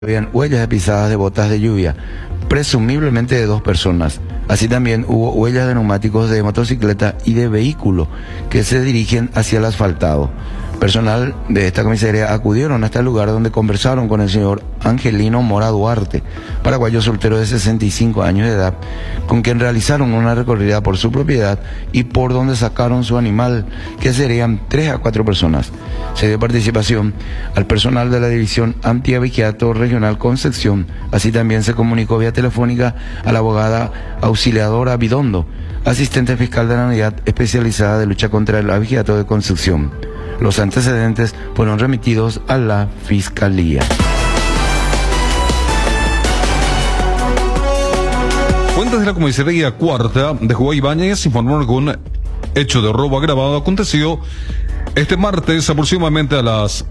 Habían huellas de pisadas de botas de lluvia, presumiblemente de 2 personas. Así también hubo huellas de neumáticos de motocicleta y de vehículo que se dirigen hacia el asfaltado. Personal de esta comisaría acudieron hasta el lugar donde conversaron con el señor Angelino Mora Duarte, paraguayo soltero de 65 años de edad, con quien realizaron una recorrida por su propiedad y por donde sacaron su animal, que serían 3 a 4 personas. Se dio participación al personal de la División Antiabigeato Regional Concepción. Así también se comunicó vía telefónica a la abogada Auxiliadora Bidondo, asistente fiscal de la Unidad Especializada de Lucha contra el Abigeato de Concepción. Los antecedentes fueron remitidos a la Fiscalía. Fuentes de la comisaría cuarta de Juan Ibáñez informaron que un hecho de robo agravado aconteció este martes aproximadamente a las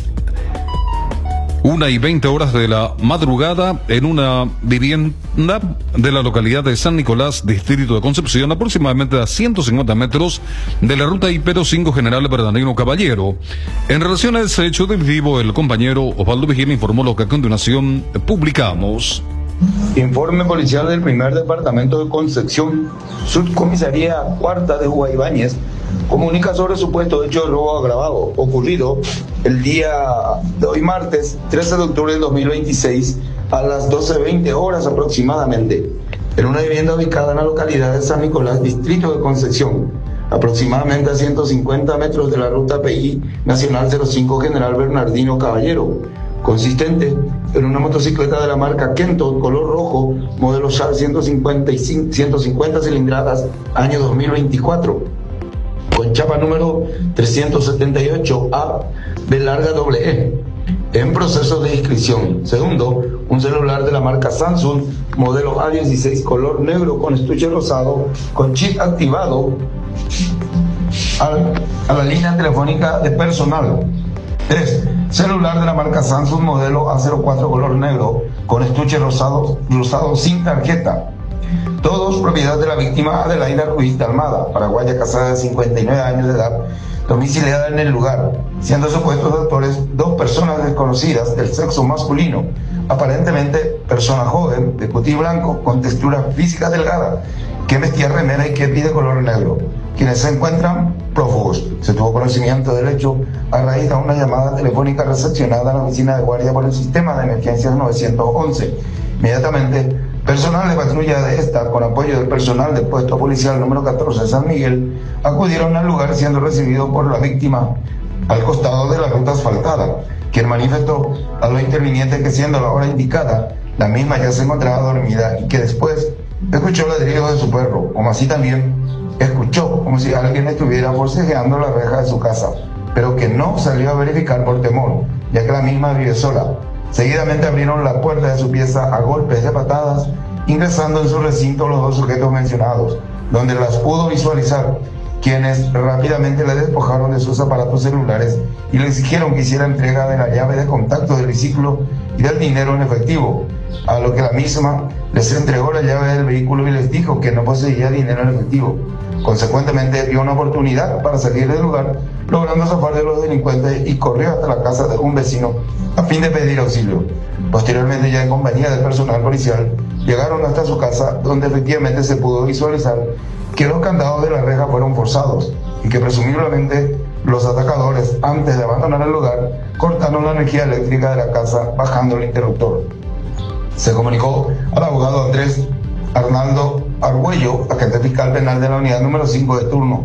1:20 de la madrugada en una vivienda de la localidad de San Nicolás, distrito de Concepción, aproximadamente a 150 metros de la ruta Hipero 5 General Bernardino Caballero. En relación a ese hecho delictivo, el compañero Osvaldo Vigil informó lo que a continuación publicamos. Informe policial del primer departamento de Concepción, subcomisaría cuarta de Juan Ibáñez, comunica sobre supuesto hecho de robo agravado ocurrido el día de hoy martes 13 de octubre del 2026 a las 12:20 horas aproximadamente en una vivienda ubicada en la localidad de San Nicolás, distrito de Concepción, aproximadamente a 150 metros de la ruta PI Nacional 05 General Bernardino Caballero, consistente en una motocicleta de la marca Kento, color rojo, modelo SHAR 150 cilindradas, año 2024, con chapa número 378A de larga E, en proceso de inscripción. Segundo, un celular de la marca Samsung, modelo A16, color negro, con estuche rosado, con chip activado a la línea telefónica de personal. 3. Celular de la marca Samsung, modelo A04, color negro, con estuche rosado sin tarjeta. Todos propiedad de la víctima Adelaida Ruiz de Almada, paraguaya, casada de 59 años de edad, domiciliada en el lugar, siendo supuestos autores 2 personas desconocidas del sexo masculino, aparentemente persona joven, de cutis blanco, con textura física delgada, que vestía remera y kepi de color negro, quienes se encuentran prófugos. Se tuvo conocimiento del hecho a raíz de una llamada telefónica recepcionada a la oficina de guardia por el sistema de emergencias 911. Inmediatamente, personal de patrulla de esta, con apoyo del personal del puesto policial número 14 de San Miguel, acudieron al lugar, siendo recibidos por la víctima al costado de la ruta asfaltada, quien manifestó a los intervinientes que, siendo la hora indicada, la misma ya se encontraba dormida y que después escuchó ladridos de su perro, como así también escuchó como si alguien estuviera forcejeando la reja de su casa, pero que no salió a verificar por temor, ya que la misma vive sola. Seguidamente abrieron la puerta de su pieza a golpes de patadas, ingresando en su recinto los 2 sujetos mencionados, donde las pudo visualizar, quienes rápidamente le despojaron de sus aparatos celulares y le exigieron que hiciera entrega de la llave de contacto del vehículo y del dinero en efectivo, a lo que la misma les entregó la llave del vehículo y les dijo que no poseía dinero en efectivo. Consecuentemente, vio una oportunidad para salir del lugar, logrando zafar de los delincuentes, y corrió hasta la casa de un vecino a fin de pedir auxilio. Posteriormente, ya en compañía del personal policial, llegaron hasta su casa, donde efectivamente se pudo visualizar que los candados de la reja fueron forzados y que presumiblemente los atacadores, antes de abandonar el lugar, cortaron la energía eléctrica de la casa bajando el interruptor. Se comunicó al abogado Andrés Arnaldo Argüello, agente fiscal penal de la unidad número 5 de turno.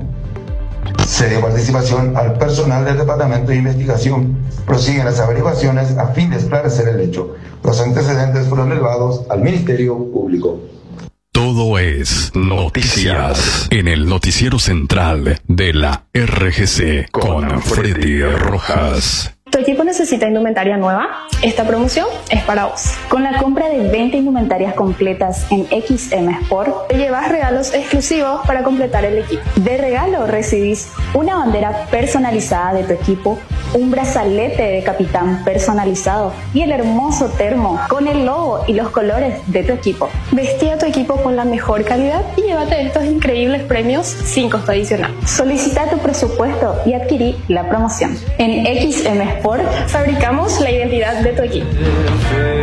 Se dio participación al personal del departamento de investigación. Prosiguen las averiguaciones a fin de esclarecer el hecho. Los antecedentes fueron elevados al Ministerio Público. Todo es noticias en el noticiero central de la RGC con Freddy Rojas. ¿Tu equipo necesita indumentaria nueva? Esta promoción es para vos. Con la compra de 20 indumentarias completas en XM Sport, te llevas regalos exclusivos para completar el equipo. De regalo recibís una bandera personalizada de tu equipo, un brazalete de capitán personalizado y el hermoso termo con el logo y los colores de tu equipo. Vestí a tu equipo con la mejor calidad y llévate estos increíbles premios sin costo adicional. Solicita tu presupuesto y adquirí la promoción. En XM Sport fabricamos la identidad de tu equipo.